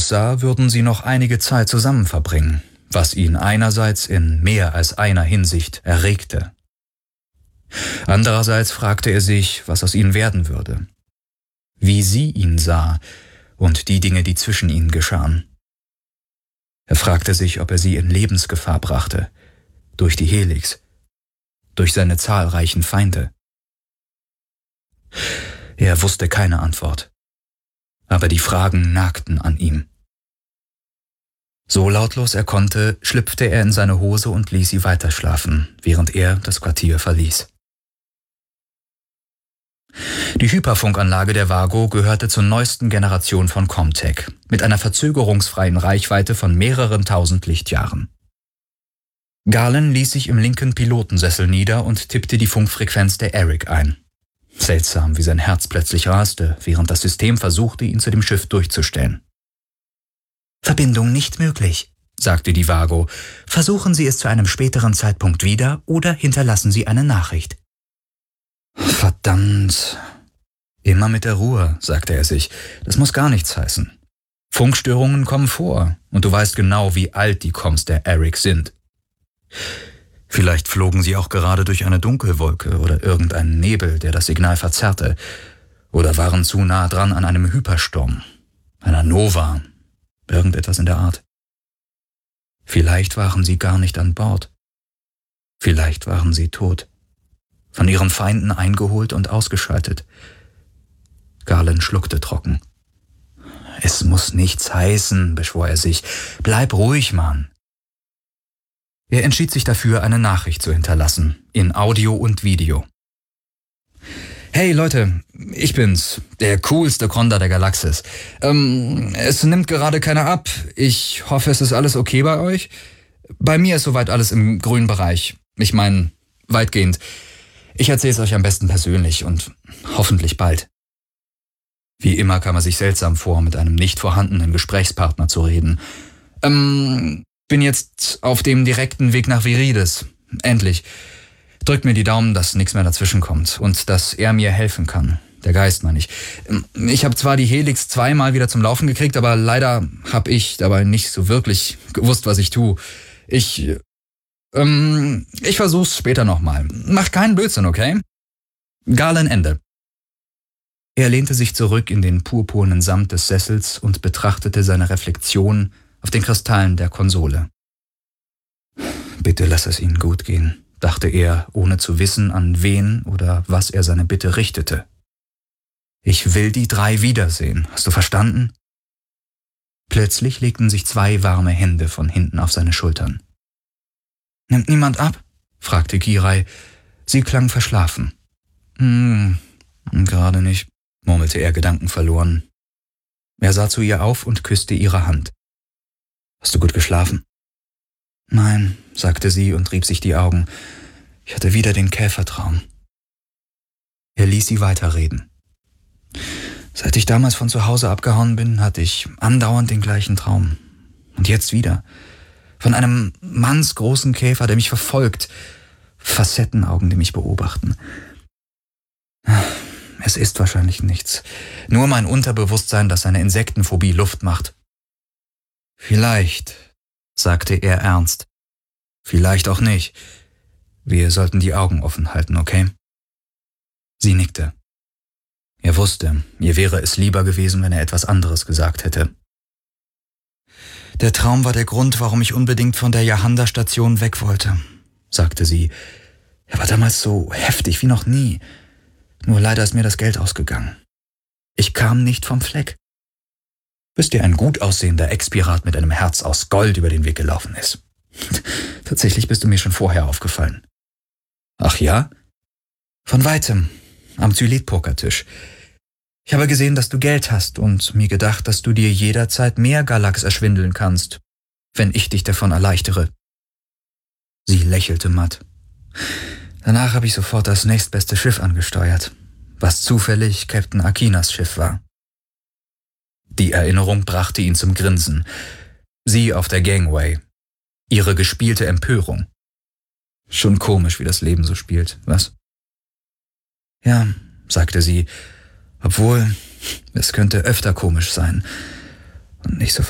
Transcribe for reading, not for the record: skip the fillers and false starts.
aussah, würden sie noch einige Zeit zusammen verbringen, was ihn einerseits in mehr als einer Hinsicht erregte. Andererseits fragte er sich, was aus ihnen werden würde, wie sie ihn sah und die Dinge, die zwischen ihnen geschahen. Er fragte sich, ob er sie in Lebensgefahr brachte, durch die Helix, durch seine zahlreichen Feinde. Er wusste keine Antwort, aber die Fragen nagten an ihm. So lautlos er konnte, schlüpfte er in seine Hose und ließ sie weiterschlafen, während er das Quartier verließ. Die Hyperfunkanlage der Vago gehörte zur neuesten Generation von Comtech, mit einer verzögerungsfreien Reichweite von mehreren tausend Lichtjahren. Galen ließ sich im linken Pilotensessel nieder und tippte die Funkfrequenz der Eric ein. Seltsam, wie sein Herz plötzlich raste, während das System versuchte, ihn zu dem Schiff durchzustellen. »Verbindung nicht möglich«, sagte die Vago. »Versuchen Sie es zu einem späteren Zeitpunkt wieder oder hinterlassen Sie eine Nachricht.« »Verdammt. Immer mit der Ruhe«, sagte er sich. »Das muss gar nichts heißen. Funkstörungen kommen vor und du weißt genau, wie alt die Comms der Eric sind. Vielleicht flogen sie auch gerade durch eine Dunkelwolke oder irgendeinen Nebel, der das Signal verzerrte, oder waren zu nah dran an einem Hypersturm, einer Nova, irgendetwas in der Art. Vielleicht waren sie gar nicht an Bord. Vielleicht waren sie tot, von ihren Feinden eingeholt und ausgeschaltet.« Galen schluckte trocken. »Es muss nichts heißen«, beschwor er sich. »Bleib ruhig, Mann.« Er entschied sich dafür, eine Nachricht zu hinterlassen, in Audio und Video. »Hey Leute, ich bin's, der coolste Gronder der Galaxis. Es nimmt gerade keiner ab. Ich hoffe, es ist alles okay bei euch. Bei mir ist soweit alles im grünen Bereich. Ich meine, weitgehend. Ich erzähle es euch am besten persönlich und hoffentlich bald.« Wie immer kam er sich seltsam vor, mit einem nicht vorhandenen Gesprächspartner zu reden. Bin jetzt auf dem direkten Weg nach Virides. Endlich. Drückt mir die Daumen, dass nichts mehr dazwischen kommt und dass er mir helfen kann. Der Geist, meine ich. Ich habe zwar die Helix 2-mal wieder zum Laufen gekriegt, aber leider habe ich dabei nicht so wirklich gewusst, was ich tue. Ich versuch's später nochmal. Macht keinen Blödsinn, okay? Galen, Ende. Er lehnte sich zurück in den purpurnen Samt des Sessels und betrachtete seine Reflexion auf den Kristallen der Konsole. »Bitte lass es ihnen gut gehen«, dachte er, ohne zu wissen, an wen oder was er seine Bitte richtete. »Ich will die 3 wiedersehen, hast du verstanden?« Plötzlich legten sich 2 warme Hände von hinten auf seine Schultern. »Nimmt niemand ab?« fragte Giray. Sie klang verschlafen. Gerade nicht«, murmelte er gedankenverloren. Er sah zu ihr auf und küsste ihre Hand. »Hast du gut geschlafen?« »Nein«, sagte sie und rieb sich die Augen. »Ich hatte wieder den Käfertraum.« Er ließ sie weiterreden. »Seit ich damals von zu Hause abgehauen bin, hatte ich andauernd den gleichen Traum. Und jetzt wieder. Von einem mannsgroßen Käfer, der mich verfolgt. Facettenaugen, die mich beobachten. Es ist wahrscheinlich nichts. Nur mein Unterbewusstsein, das seine Insektenphobie Luft macht.« »Vielleicht«, sagte er ernst. »Vielleicht auch nicht. Wir sollten die Augen offen halten, okay?« Sie nickte. Er wusste, ihr wäre es lieber gewesen, wenn er etwas anderes gesagt hätte. »Der Traum war der Grund, warum ich unbedingt von der Yahanda-Station weg wollte«, sagte sie. »Er war damals so heftig wie noch nie. Nur leider ist mir das Geld ausgegangen. Ich kam nicht vom Fleck. Bis dir ein gut aussehender Ex-Pirat mit einem Herz aus Gold über den Weg gelaufen ist. Tatsächlich bist du mir schon vorher aufgefallen.« »Ach ja?« »Von weitem, am Zylit-Pokertisch. Ich habe gesehen, dass du Geld hast und mir gedacht, dass du dir jederzeit mehr Galax erschwindeln kannst, wenn ich dich davon erleichtere.« Sie lächelte matt. »Danach habe ich sofort das nächstbeste Schiff angesteuert, was zufällig Captain Akinas Schiff war.« Die Erinnerung brachte ihn zum Grinsen. Sie auf der Gangway. Ihre gespielte Empörung. Schon komisch, wie das Leben so spielt, was? »Ja«, sagte sie, »obwohl, es könnte öfter komisch sein und nicht so